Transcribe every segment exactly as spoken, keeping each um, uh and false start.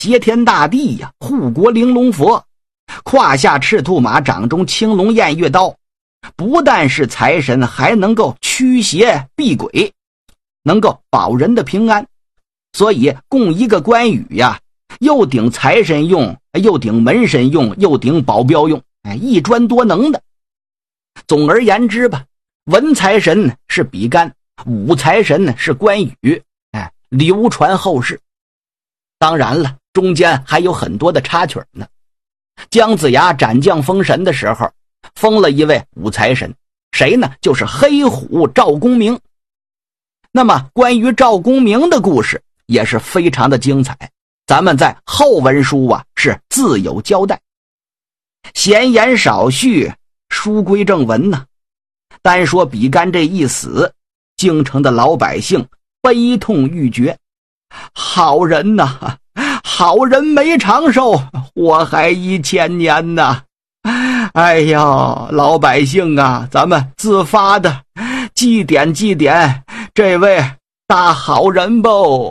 接天大地呀，护国玲珑佛，胯下赤兔马，掌中青龙偃月刀，不但是财神，还能够驱邪避鬼，能够保人的平安。所以供一个关羽呀，又顶财神用，又顶门神用，又顶保镖用，哎，一专多能的。总而言之吧，文财神是比干，武财神是关羽，哎，流传后世。当然了，中间还有很多的插曲呢。姜子牙斩将封神的时候，封了一位武财神，谁呢？就是黑虎赵公明。那么关于赵公明的故事也是非常的精彩，咱们在后文书啊是自有交代。闲言少叙，书归正文呢。单说比干这一死，京城的老百姓悲痛欲绝。好人呐，好人没长寿，祸害一千年呐！哎呀，老百姓啊，咱们自发的祭奠祭奠这位大好人吧。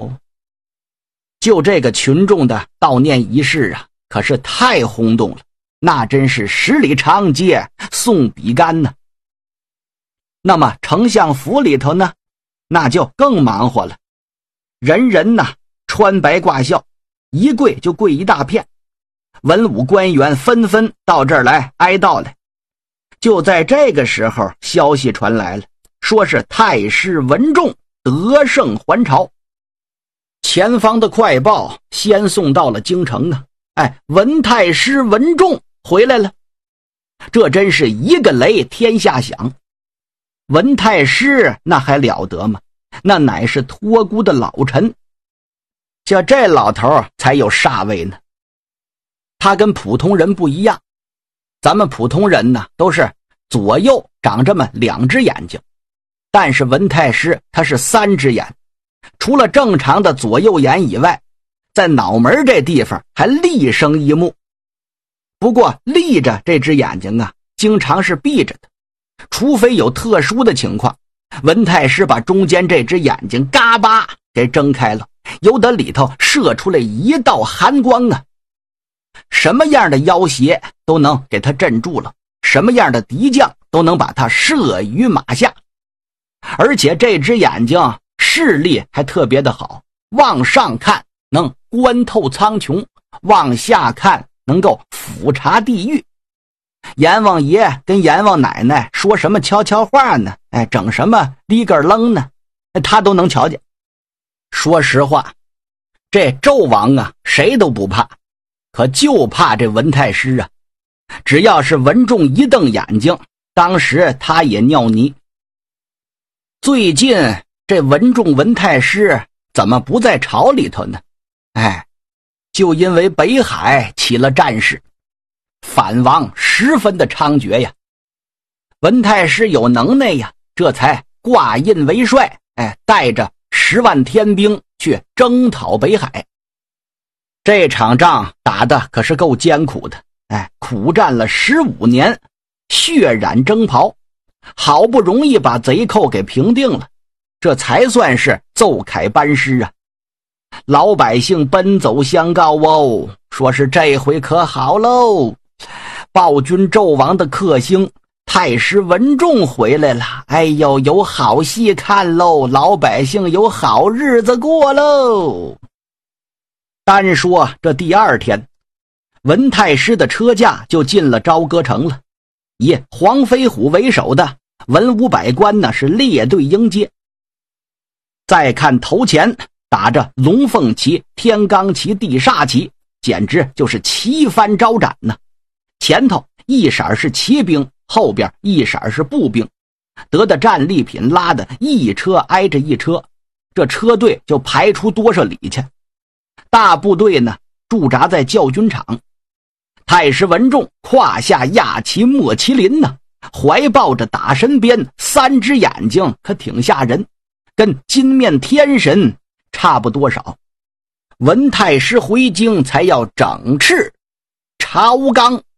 就这个群众的悼念仪式啊，可是太轰动了，那真是十里长街送比干呢。那么丞相府里头呢，那就更忙活了，人人呐穿白挂孝，一跪就跪一大片，文武官员纷纷到这儿来哀悼来。就在这个时候，消息传来了，说是太师文仲得胜还朝。前方的快报先送到了京城啊，哎，文太师文仲回来了。这真是一个雷天下响。文太师那还了得吗？那乃是托孤的老臣，就这老头才有煞位呢。他跟普通人不一样，咱们普通人呢都是左右长这么两只眼睛，但是文太师他是三只眼，除了正常的左右眼以外，在脑门这地方还立生一目。不过立着这只眼睛啊，经常是闭着的，除非有特殊的情况，文太师把中间这只眼睛嘎巴给睁开了，由得里头射出来一道寒光啊！什么样的妖邪都能给他镇住了，什么样的敌将都能把他射于马下。而且这只眼睛视力还特别的好，往上看能观透苍穹，往下看能够俯察地狱。阎王爷跟阎王奶奶说什么悄悄话呢？哎，整什么哩个楞呢？他都能瞧见。说实话，这纣王啊，谁都不怕，可就怕这文太师啊。只要是文仲一瞪眼睛，当时他也尿泥。最近这文仲文太师怎么不在朝里头呢？哎，就因为北海起了战事，反王十分的猖獗呀。文太师有能耐呀，这才挂印为帅，哎，带着十万天兵去征讨北海。这场仗打得可是够艰苦的，哎，苦战了十五年，血染征袍，好不容易把贼寇给平定了，这才算是奏凯班师啊。老百姓奔走相告哦，说是这回可好喽，暴君纣王的克星太师文仲回来了，哎呦，有好戏看喽，老百姓有好日子过喽。单说这第二天，文太师的车驾就进了朝歌城了，以黄飞虎为首的文武百官呢是列队迎接。再看头前打着龙凤旗、天罡旗、地煞旗，简直就是旗帆招展呢。前头一色是骑兵，后边一色是步兵，得的战利品拉的一车挨着一车，这车队就排出多少里去。大部队呢驻扎在教军场，太师文仲胯下压骑莫麒麟呢，怀抱着打神鞭，三只眼睛可挺吓人，跟金面天神差不多少。文太师回京才要整饬朝纲。